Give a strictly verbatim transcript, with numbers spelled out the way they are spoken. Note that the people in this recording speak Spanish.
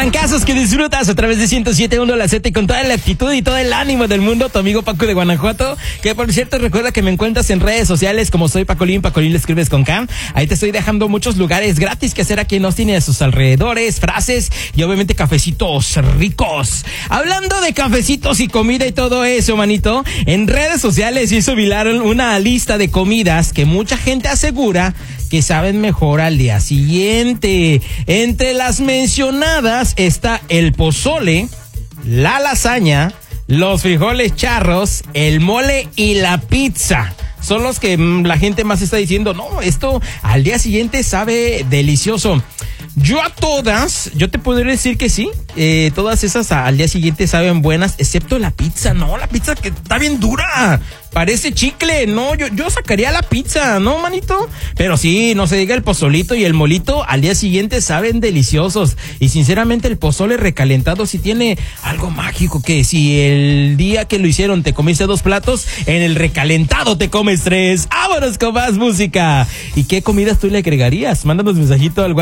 trancazos que disfrutas a través de ciento siete punto uno La Z y con toda la actitud y todo el ánimo del mundo, tu amigo Paco de Guanajuato, que por cierto recuerda que me encuentras en redes sociales como soy Pacolín, Pacolín le escribes con K. Ahí te estoy dejando muchos lugares gratis que hacer aquí en Austin y a sus alrededores, frases y obviamente cafecitos ricos. Hablando de cafecitos y comida y todo eso, manito, en redes sociales hizo viral una lista de comidas que mucha gente asegura que saben mejor al día siguiente. Entre las mencionadas está el pozole, la lasaña, los frijoles charros, el mole y la pizza. Son los que mmm, la gente más está diciendo, no, esto al día siguiente sabe delicioso. Yo a todas, yo te podría decir que sí, eh, todas esas al día siguiente saben buenas, excepto la pizza, no, la pizza que está bien dura, parece chicle, no, yo, yo sacaría la pizza, ¿no, manito? Pero sí, no se diga el pozolito y el molito, al día siguiente saben deliciosos, y sinceramente el pozole recalentado sí tiene algo mágico, que si el día que lo hicieron te comiste dos platos, en el recalentado te comes tres. ¡Vámonos con más música! ¿Y qué comidas tú le agregarías? Mándanos mensajito al